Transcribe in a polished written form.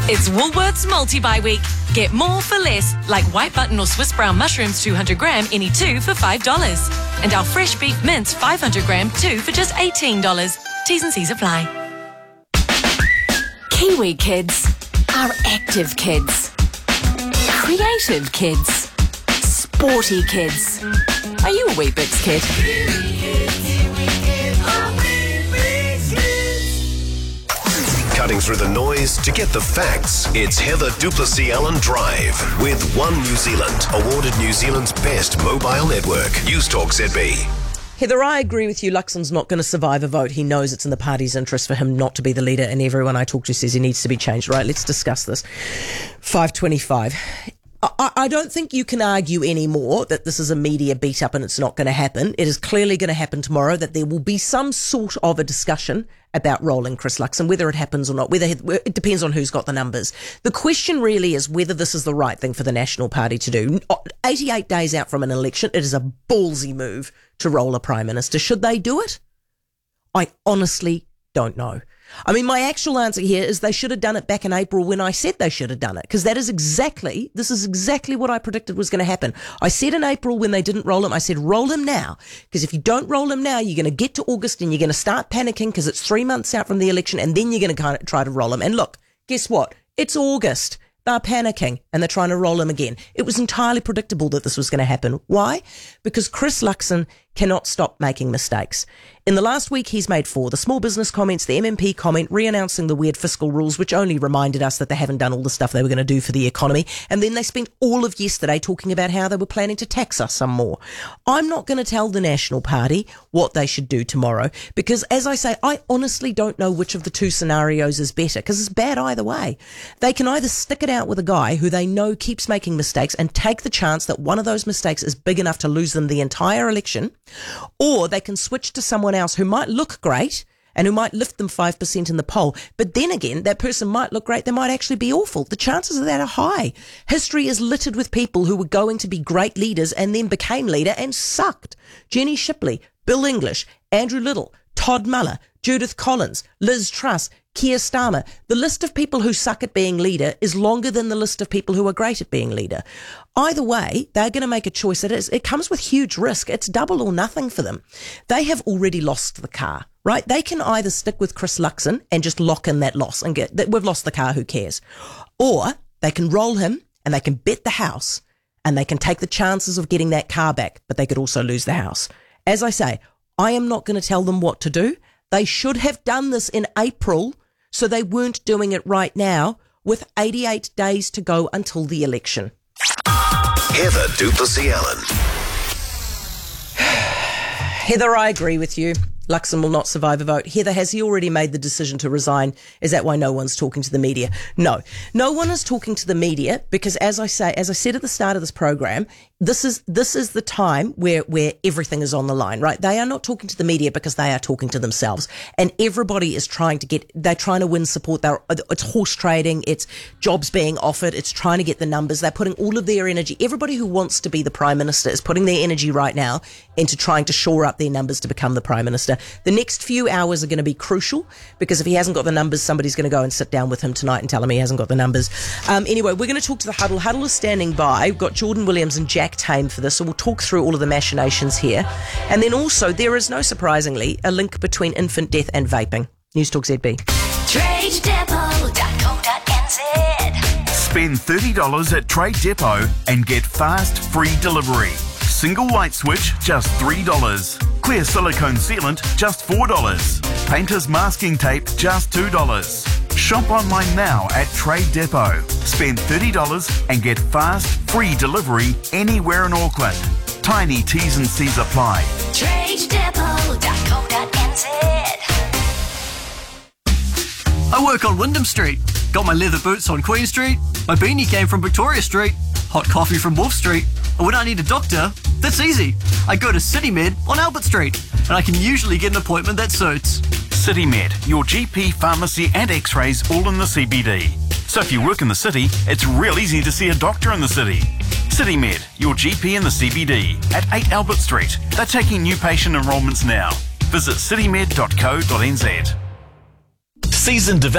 It's Woolworths Multi-Buy Week. Get more for less, like white button or Swiss brown mushrooms 200 gram, any 2 for $5. And our fresh beef mince 500 gram, 2 for just $18. T's and C's apply. Kiwi kids are active kids, creative kids, sporty kids. Are you a Weet-Bix kid? Cutting through the noise to get the facts, it's Heather Duplessis-Allen Drive with One New Zealand, awarded New Zealand's best mobile network. Newstalk ZB. Heather, I agree with you. Luxon's not going to survive a vote. He knows it's in the party's interest for him not to be the leader, and everyone I talk to says he needs to be changed. Right, let's discuss this. 5:25. I don't think you can argue anymore that this is a media beat-up and it's not going to happen. It is clearly going to happen tomorrow, that there will be some sort of a discussion about rolling Chris Luxon, whether it happens or not. It depends on who's got the numbers. The question really is whether this is the right thing for the National Party to do. 88 days out from an election, it is a ballsy move to roll a Prime Minister. Should they do it? I honestly don't know. I mean, my actual answer here is they should have done it back in April when I said they should have done it, because this is exactly what I predicted was going to happen. I said in April when they didn't roll him, I said, roll him now, because if you don't roll him now, you're going to get to August and you're going to start panicking because it's 3 months out from the election, and then you're going to kind of try to roll him. And look, guess what? It's August. They're panicking and they're trying to roll him again. It was entirely predictable that this was going to happen. Why? Because Chris Luxon cannot stop making mistakes. In the last week, he's made 4. The small business comments, the MMP comment, re-announcing the weird fiscal rules, which only reminded us that they haven't done all the stuff they were going to do for the economy. And then they spent all of yesterday talking about how they were planning to tax us some more. I'm not going to tell the National Party what they should do tomorrow, because as I say, I honestly don't know which of the two scenarios is better, because it's bad either way. They can either stick it out with a guy who they know keeps making mistakes and take the chance that one of those mistakes is big enough to lose them the entire election, or they can switch to someone else who might look great and who might lift them 5% in the poll. But then again, that person might look great. They might actually be awful. The chances of that are high. History is littered with people who were going to be great leaders and then became leader and sucked. Jenny Shipley, Bill English, Andrew Little, Todd Muller, Judith Collins, Liz Truss, Keir Starmer. The list of people who suck at being leader is longer than the list of people who are great at being leader. Either way, they're going to make a choice. It comes with huge risk. It's double or nothing for them. They have already lost the car, right? They can either stick with Chris Luxon and just lock in that loss and get that we've lost the car, who cares? Or they can roll him and they can bet the house and they can take the chances of getting that car back, but they could also lose the house. As I say, I am not going to tell them what to do. They should have done this in April, so they weren't doing it right now with 88 days to go until the election. Heather Duplessis-Allen. Heather, I agree with you. Luxon will not survive a vote. Heather, has he already made the decision to resign? Is that why no one's talking to the media? No. No one is talking to the media because, as I said at the start of this program, this is the time where everything is on the line, right? They are not talking to the media because they are talking to themselves. And everybody is they're trying to win support. It's horse trading. It's jobs being offered. It's trying to get the numbers. They're putting all of their energy. Everybody who wants to be the Prime Minister is putting their energy right now into trying to shore up their numbers to become the Prime Minister. The next few hours are going to be crucial because if he hasn't got the numbers, somebody's going to go and sit down with him tonight and tell him he hasn't got the numbers. Anyway, we're going to talk to the Huddle. Huddle is standing by. We've got Jordan Williams and Jack Tame for this, so we'll talk through all of the machinations here. And then also, there is no surprisingly a link between infant death and vaping. Newstalk ZB. TradeDepot.co.nz. Spend $30 at Trade Depot and get fast, free delivery. Single light switch, just $3. Clear silicone sealant, just $4. Painter's masking tape, just $2. Shop online now at Trade Depot. Spend $30 and get fast, free delivery anywhere in Auckland. Tiny T's and C's apply. TradeDepot.co.nz. I work on Wyndham Street. Got my leather boots on Queen Street. My beanie came from Victoria Street. Hot coffee from Wolf Street. And when I need a doctor, that's easy. I go to CityMed on Albert Street, and I can usually get an appointment that suits. CityMed, your GP, pharmacy and x-rays all in the CBD. So if you work in the city, it's real easy to see a doctor in the city. CityMed, your GP in the CBD at 8 Albert Street. They're taking new patient enrolments now. Visit citymed.co.nz. Seasoned